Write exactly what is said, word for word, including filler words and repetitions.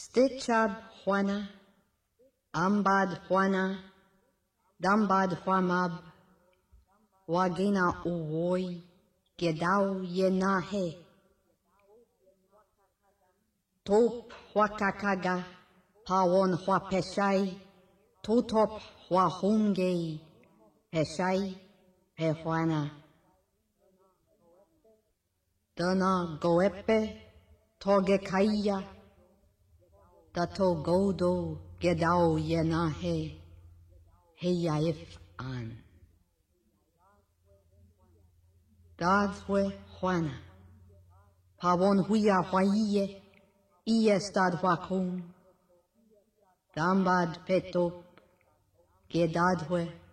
Stichab Juana, Ambad Juana, Dambad Juamab, Wagina Uwoi, Gedau Yenahe, Top Huakakaga, Pawon Huapeshai, Tutop Huahungei, Peshai, Pehuana. Dana Goepe, Togekaya, Dato Godo, Gedau Yenahe, Heyaif An. Dadwe Juana, Pawon Huya Huaye, Iestad Huacum, Dambad Petop, Gedadwe,